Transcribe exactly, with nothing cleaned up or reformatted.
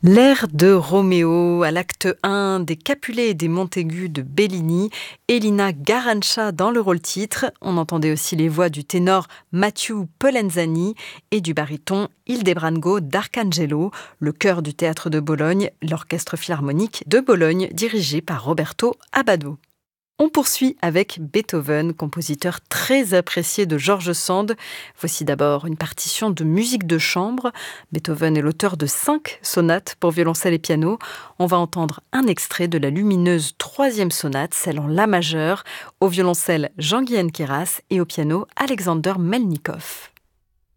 L'air de Roméo à l'acte un des Capulet et des Montaigu de Bellini, Elina Garanca dans le rôle titre. On entendait aussi les voix du ténor Mathieu Polenzani et du baryton Ildebrango d'Arcangelo, le chœur du théâtre de Bologne, l'orchestre philharmonique de Bologne dirigé par Roberto Abbado. On poursuit avec Beethoven, compositeur très apprécié de George Sand. Voici d'abord une partition de musique de chambre. Beethoven est l'auteur de cinq sonates pour violoncelle et piano. On va entendre un extrait de la lumineuse troisième sonate, celle en la majeure, au violoncelle Jean-Guyen Queyras et au piano Alexander Melnikov.